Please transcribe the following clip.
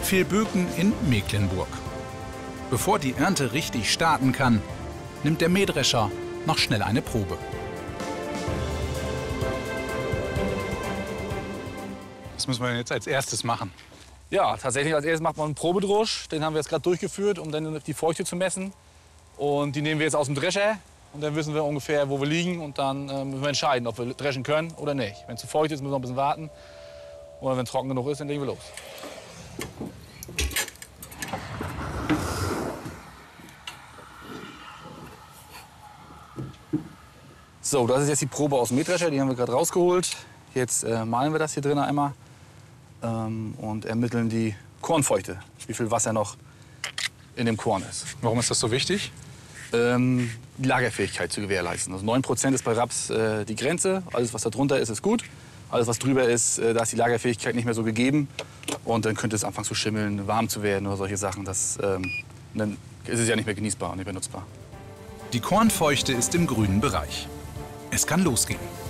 Vilböken in Mecklenburg. Bevor die Ernte richtig starten kann, nimmt der Mähdrescher noch schnell eine Probe. Was müssen wir denn jetzt als erstes machen? Ja, tatsächlich als erstes macht man einen Probedrusch. Den haben wir jetzt gerade durchgeführt, um dann die Feuchte zu messen. Und die nehmen wir jetzt aus dem Drescher. Und dann wissen wir ungefähr, wo wir liegen. Und dann müssen wir entscheiden, ob wir dreschen können oder nicht. Wenn es zu feucht ist, müssen wir noch ein bisschen warten. Oder wenn es trocken genug ist, dann legen wir los. So, das ist jetzt die Probe aus dem Mähdrescher. Die haben wir gerade rausgeholt. Jetzt mahlen wir das hier drin einmal und ermitteln die Kornfeuchte, wie viel Wasser noch in dem Korn ist. Warum ist das so wichtig? Die Lagerfähigkeit zu gewährleisten. Also 9% ist bei Raps die Grenze. Alles, was da drunter ist, ist gut. Alles, was drüber ist, da ist die Lagerfähigkeit nicht mehr so gegeben. Und dann könnte es anfangen zu schimmeln, warm zu werden oder solche Sachen. Dann ist es ja nicht mehr genießbar und nicht mehr nutzbar. Die Kornfeuchte ist im grünen Bereich. Es kann losgehen.